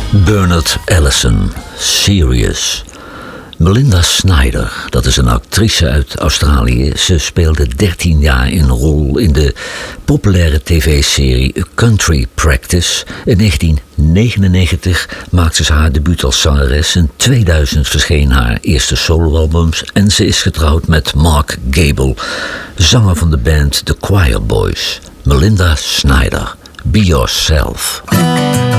Bernard Allison, Serious. Melinda Snyder, dat is een actrice uit Australië. Ze speelde 13 jaar een rol in de populaire tv-serie A Country Practice. In 1999 maakte ze haar debuut als zangeres. In 2000 verscheen haar eerste soloalbums. En ze is getrouwd met Mark Gable, zanger van de band The Choir Boys. Melinda Snyder, Be Yourself.